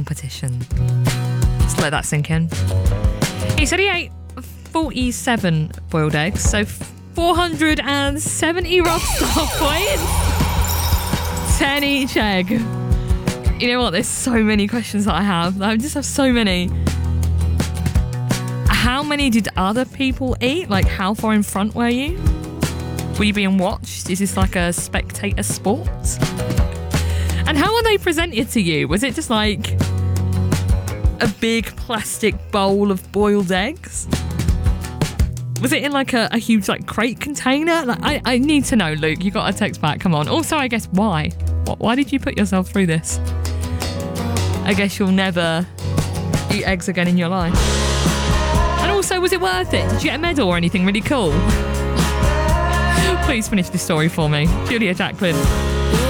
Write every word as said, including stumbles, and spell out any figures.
competition. Just let that sink in. He said he ate forty-seven boiled eggs, so four hundred seventy rough star points. ten each egg. You know what? There's so many questions that I have. I just have so many. How many did other people eat? Like, how far in front were you? Were you being watched? Is this like a spectator sport? And how are they presented to you? Was it just like a big plastic bowl of boiled eggs? Was it in like a, a huge like crate container? Like, I, I need to know, Luke. You got a text back. Come on. Also, I guess why? Why did you put yourself through this? I guess you'll never eat eggs again in your life. And also, was it worth it? Did you get a medal or anything really cool? Please finish this story for me. Julia Jacqueline.